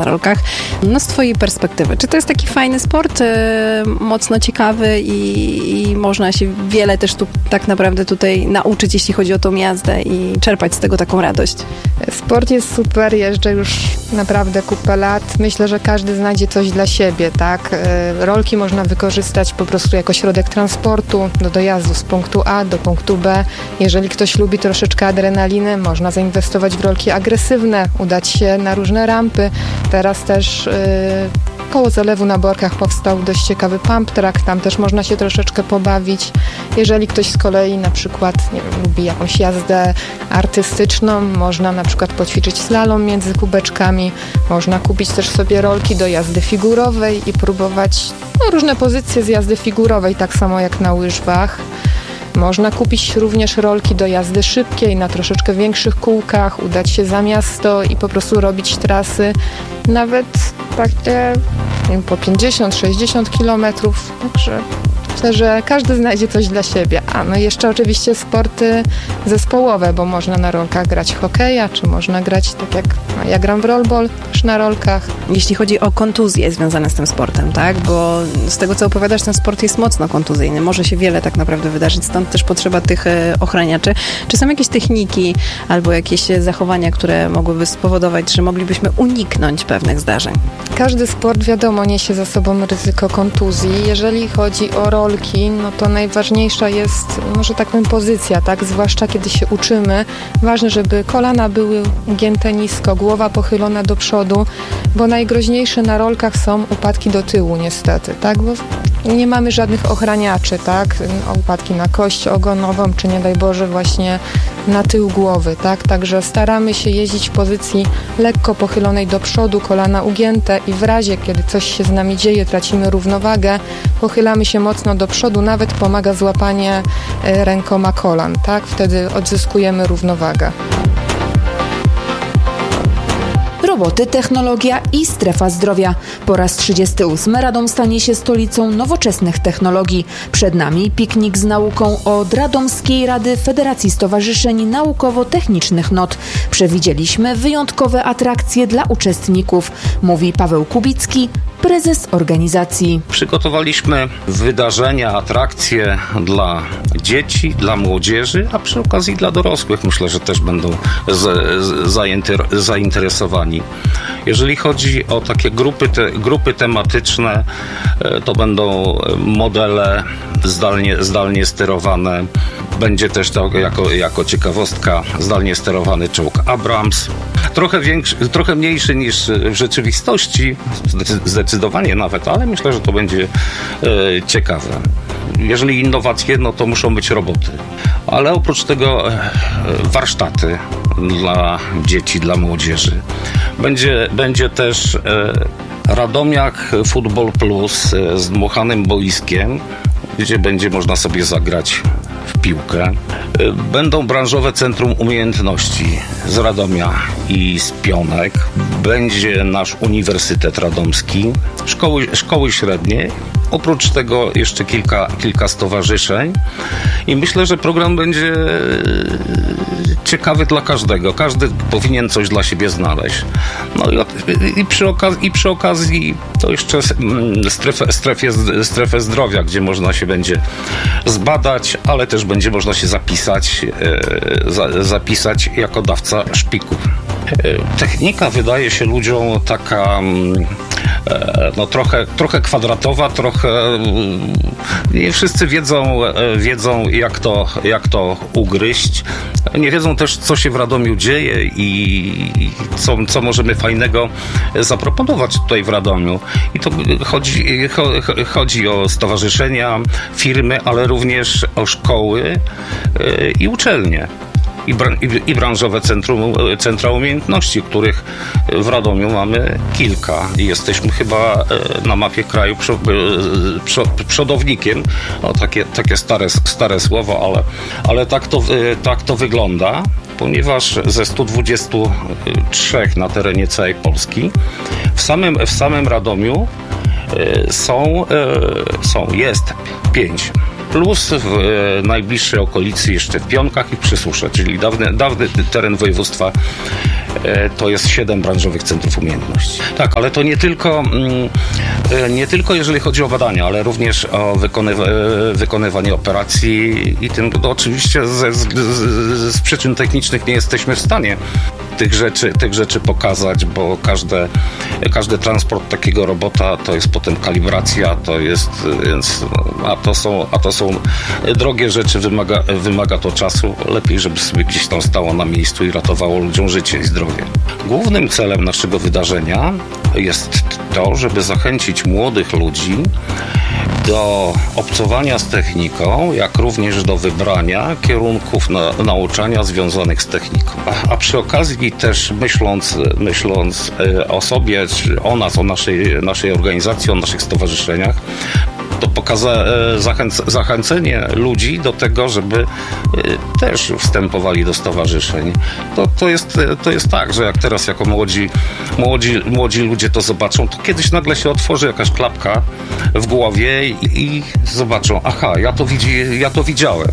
na rolkach. No z twojej perspektywy, czy to jest taki fajny sport, mocno ciekawy i można się wiele też tu tak naprawdę tutaj nauczyć, jeśli chodzi o tą jazdę i czerpać z tego taką radość? Sport jest super, jeżdżę już naprawdę kupę lat. Myślę, że każdy znajdzie coś dla siebie, tak? Rolki można wykorzystać po prostu jako środek transportu do dojazdu z punktu A do punktu B. Jeżeli ktoś lubi troszeczkę adrenaliny, można zainwestować w rolki agresywne, udać się na różne rampy. Teraz też koło Zalewu na Borkach powstał dość ciekawy pump track, tam też można się troszeczkę pobawić. Jeżeli ktoś z kolei na przykład lubi jakąś jazdę artystyczną, można na przykład poćwiczyć slalom między kubeczkami, można kupić też sobie rolki do jazdy figurowej i próbować różne pozycje z jazdy figurowej, tak samo jak na łyżwach. Można kupić również rolki do jazdy szybkiej na troszeczkę większych kółkach, udać się za miasto i po prostu robić trasy nawet takie po 50-60 kilometrów. Także myślę, że każdy znajdzie coś dla siebie. No i jeszcze oczywiście sporty zespołowe, bo można na rolkach grać hokeja, czy można grać tak jak ja gram w rollball, też na rolkach. Jeśli chodzi o kontuzje związane z tym sportem, tak? Bo z tego, co opowiadasz, ten sport jest mocno kontuzyjny. Może się wiele tak naprawdę wydarzyć, stąd też potrzeba tych ochraniaczy. Czy są jakieś techniki albo jakieś zachowania, które mogłyby spowodować, że moglibyśmy uniknąć pewnych zdarzeń? Każdy sport, wiadomo, niesie za sobą ryzyko kontuzji. Jeżeli chodzi o rolki, no to najważniejsza jest, może tak powiem, pozycja, tak? Zwłaszcza kiedy się uczymy. Ważne, żeby kolana były ugięte nisko, głowa pochylona do przodu, bo najgroźniejsze na rolkach są upadki do tyłu niestety, tak? Bo nie mamy żadnych ochraniaczy, tak? Upadki na kość ogonową, czy nie daj Boże właśnie na tył głowy, tak? Także staramy się jeździć w pozycji lekko pochylonej do przodu, kolana ugięte i w razie, kiedy coś się z nami dzieje, tracimy równowagę, pochylamy się mocno do przodu, nawet pomaga złapanie rękoma kolan, tak? Wtedy odzyskujemy równowagę. Roboty, technologia i strefa zdrowia. Po raz 38 Radom stanie się stolicą nowoczesnych technologii. Przed nami piknik z nauką od Radomskiej Rady Federacji Stowarzyszeń Naukowo-Technicznych NOT. Przewidzieliśmy wyjątkowe atrakcje dla uczestników, mówi Paweł Kubicki, prezes organizacji. Przygotowaliśmy wydarzenia, atrakcje dla dzieci, dla młodzieży, a przy okazji dla dorosłych. Myślę, że też będą zainteresowani. Jeżeli chodzi o takie grupy tematyczne, to będą modele zdalnie sterowane. Będzie też to jako ciekawostka zdalnie sterowany czołg Abrams. Trochę mniejszy niż w rzeczywistości, zdecydowanie nawet, ale myślę, że to będzie ciekawe. Jeżeli innowacje, no to muszą być roboty. Ale oprócz tego warsztaty dla dzieci, dla młodzieży. Będzie też Radomiak Football Plus z dmuchanym boiskiem, gdzie będzie można sobie zagrać w piłkę. Będą branżowe centrum umiejętności z Radomia i z Pionek. Będzie nasz Uniwersytet Radomski, szkoły średnie. Oprócz tego jeszcze kilka stowarzyszeń i myślę, że program będzie ciekawy dla każdego. Każdy powinien coś dla siebie znaleźć. No i przy okazji to jeszcze strefę zdrowia, gdzie można się będzie zbadać, ale też będzie można się zapisać jako dawca szpiku. Technika wydaje się ludziom taka trochę kwadratowa, nie wszyscy wiedzą jak to ugryźć. Nie wiedzą też, co się w Radomiu dzieje i co możemy fajnego zaproponować tutaj w Radomiu. I to chodzi o stowarzyszenia, firmy, ale również o szkoły i uczelnie. I branżowe centra umiejętności, których w Radomiu mamy kilka. I jesteśmy chyba na mapie kraju przodownikiem. No, takie stare słowo, ale tak to wygląda, ponieważ ze 123 na terenie całej Polski w samym Radomiu jest 5. Plus w najbliższej okolicy jeszcze w Pionkach i w Przysusze, czyli dawny teren województwa to jest 7 branżowych centrów umiejętności. Tak, ale to nie tylko jeżeli chodzi o badania, ale również o wykonywanie operacji i tym, oczywiście z przyczyn technicznych nie jesteśmy w stanie tych rzeczy pokazać, bo każdy transport takiego robota to jest potem kalibracja, to jest, więc, a to są drogie rzeczy, wymaga to czasu. Lepiej, żeby sobie gdzieś tam stało na miejscu i ratowało ludziom życie i zdrowie. Głównym celem naszego wydarzenia jest to, żeby zachęcić młodych ludzi do obcowania z techniką, jak również do wybrania kierunków nauczania związanych z techniką. A przy okazji też myśląc o sobie, o nas, o naszej organizacji, o naszych stowarzyszeniach, to zachęcenie ludzi do tego, żeby też wstępowali do stowarzyszeń. To jest tak, że jak teraz jako młodzi ludzie to zobaczą, to kiedyś nagle się otworzy jakaś klapka w głowie i zobaczą, aha, ja to widziałem,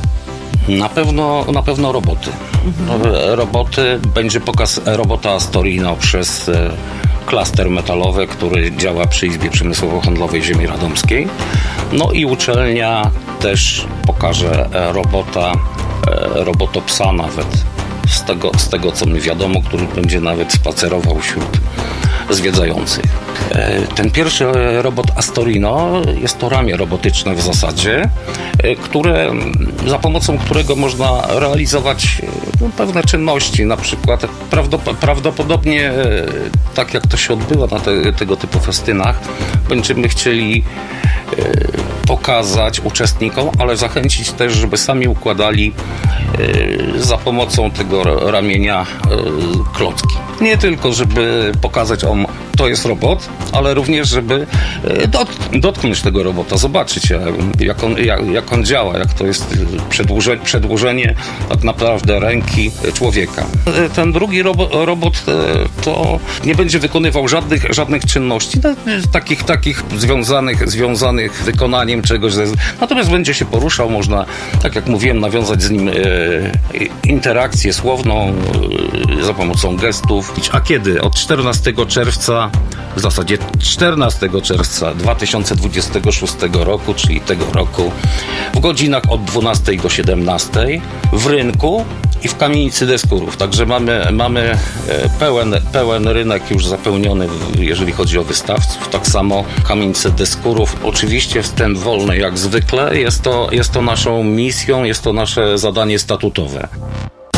na pewno roboty. Roboty, będzie pokaz robota Astorino przez klaster metalowy, który działa przy Izbie Przemysłowo-Handlowej Ziemi Radomskiej. No i uczelnia też pokaże robotopsa nawet, z tego co mi wiadomo, który będzie nawet spacerował wśród zwiedzających. Ten pierwszy robot Astorino jest to ramię robotyczne w zasadzie, za pomocą którego można realizować pewne czynności, na przykład prawdopodobnie tak jak to się odbywa na tego typu festynach, będziemy chcieli pokazać uczestnikom, ale zachęcić też, żeby sami układali za pomocą tego ramienia klocki. Nie tylko, żeby pokazać, to jest robot, ale również, żeby dotknąć tego robota, zobaczyć, jak on działa, jak to jest przedłużenie tak naprawdę ręki człowieka. Ten drugi robot to nie będzie wykonywał żadnych czynności, takich związanych z wykonaniem czegoś. Natomiast będzie się poruszał, można, tak jak mówiłem, nawiązać z nim interakcję słowną za pomocą gestów. A kiedy? Od 14 czerwca, w zasadzie 14 czerwca 2026 roku, czyli tego roku, w godzinach od 12 do 17 w rynku i w kamienicy Deskurów. Także mamy pełen rynek już zapełniony, jeżeli chodzi o wystawców. Tak samo kamienicę Deskurów. Oczywiście wstęp wolny jak zwykle. Jest to naszą misją, jest to nasze zadanie statutowe.